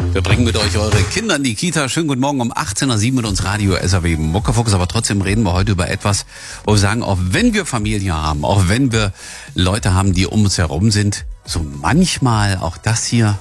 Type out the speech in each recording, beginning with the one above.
Wir bringen mit euch eure Kinder in die Kita. Schönen guten Morgen um 18.07 Uhr mit uns Radio SAW Muckefuchs. Aber trotzdem reden wir heute über etwas, wo wir sagen, auch wenn wir Familie haben, auch wenn wir Leute haben, die um uns herum sind, so manchmal auch das hier.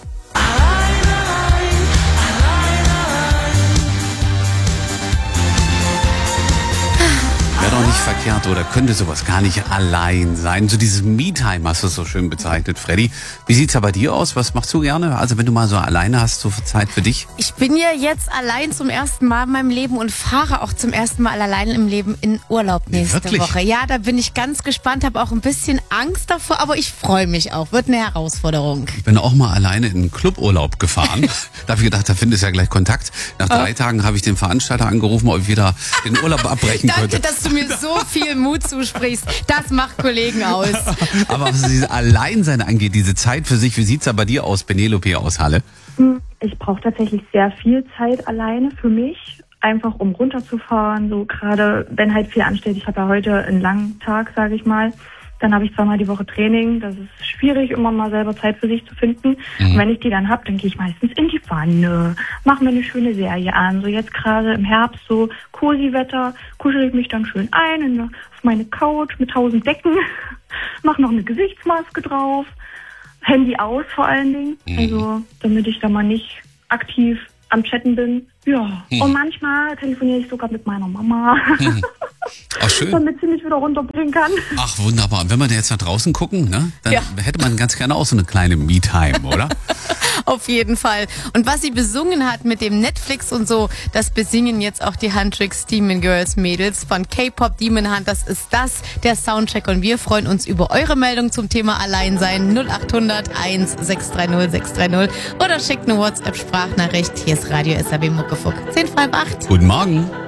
Wäre doch nicht verkehrt oder könnte sowas gar nicht allein sein. So dieses Me-Time hast du es so schön bezeichnet, Freddy. Wie sieht's da bei dir aus? Was machst du gerne? Also wenn du mal so alleine hast, so viel Zeit für dich? Ich bin ja jetzt allein zum ersten Mal in meinem Leben und fahre auch zum ersten Mal allein im Leben in Urlaub nächste Woche. Ja, da bin ich ganz gespannt, habe auch ein bisschen Angst davor, aber ich freue mich auch. Wird eine Herausforderung. Ich bin auch mal alleine in einen Cluburlaub gefahren. Da habe ich gedacht, da findest du ja gleich Kontakt. Nach 3 Tagen habe ich den Veranstalter angerufen, ob ich wieder den Urlaub abbrechen könnte. Danke, dass du mir so viel Mut zusprichst. Das macht Kollegen aus. Aber was dieses Alleinsein angeht, diese Zeit für sich, wie sieht's da bei dir aus, Penelope aus Halle? Ich brauche tatsächlich sehr viel Zeit alleine für mich, einfach um runterzufahren, so gerade wenn halt viel ansteht. Ich habe ja heute einen langen Tag, sage ich mal. Dann habe ich zweimal die Woche Training. Das ist schwierig, immer mal selber Zeit für sich zu finden. Und wenn ich die dann habe, dann gehe ich meistens in die Wanne, mache mir eine schöne Serie an. So jetzt gerade im Herbst, so Cozy-Wetter, kuschel ich mich dann schön ein auf meine Couch mit 1000 Decken, mache noch eine Gesichtsmaske drauf, Handy aus vor allen Dingen, also damit ich da mal nicht aktiv am Chatten bin. Ja, und manchmal telefoniere ich sogar mit meiner Mama. Ach, schön. Damit sie mich wieder runterbringen kann. Ach, wunderbar. Und wenn wir jetzt nach draußen gucken, ne, dann hätte man ganz gerne auch so eine kleine Me-Time, oder? Auf jeden Fall. Und was sie besungen hat mit dem Netflix und so, das besingen jetzt auch die Huntrix Demon Girls Mädels von K-Pop Demon Hunt. Das ist der Soundcheck und wir freuen uns über eure Meldung zum Thema Alleinsein 0800 1630 630 oder schickt eine WhatsApp-Sprachnachricht. Hier ist Radio SAW Muckefuck 10 vor 8. Guten Morgen.